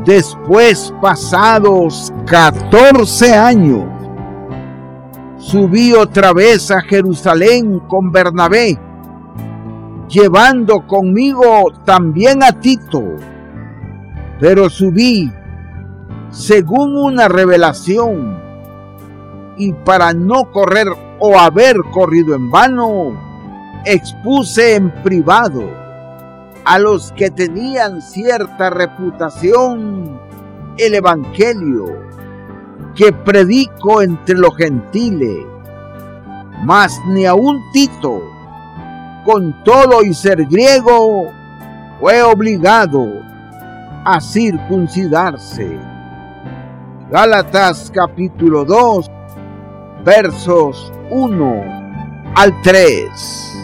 Después, pasados 14 años, subí otra vez a Jerusalén con Bernabé, llevando conmigo también a Tito, pero subí según una revelación, y para no correr o haber corrido en vano, expuse en privado a los que tenían cierta reputación el evangelio que predico entre los gentiles, mas ni aun Tito, con todo y ser griego, fue obligado a circuncidarse. Gálatas capítulo 2, versos 1 al 3.